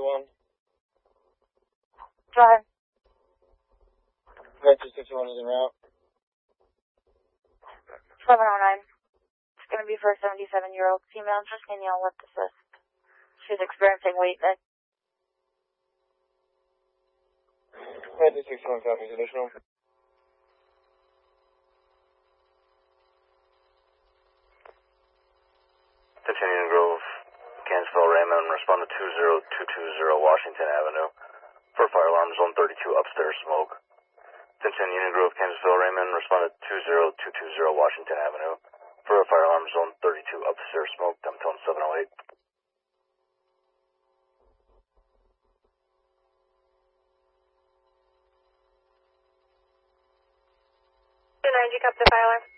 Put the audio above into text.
961. Go ahead. 961 is en route. 709. It's going to be for a 77-year-old female, just Danielle left assist. She's experiencing weakness. 961 copies additional. Union Grove, Kansasville, Raymond, respond to 20220 Washington Avenue for fire alarm zone 32 upstairs smoke. Union Grove, Kansasville, Raymond, respond to 20220 Washington Avenue for a fire alarm zone 32 upstairs smoke, Dumtone 708. 290, copy the fire alarm.